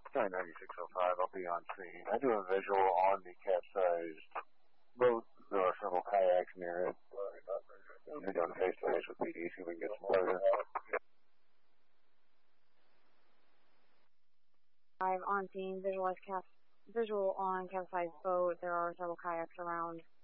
Sorry, 9605. I'll be on scene. I do a visual on the capsized boat. There are several kayaks near it. We're doing face-to-face with PD, see if we can get some closure. I'm on scene, visual on capsized boat. There are several kayaks around.